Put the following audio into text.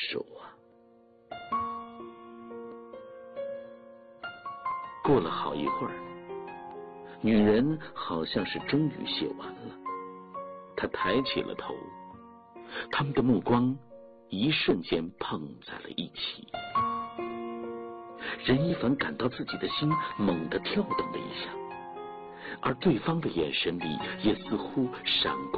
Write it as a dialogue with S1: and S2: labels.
S1: 手啊。过了好一会儿，女人好像是终于写完了，她抬起了头，他们的目光一瞬间碰在了一起。任一凡感到自己的心猛地跳动了一下，而对方的眼神里也似乎闪过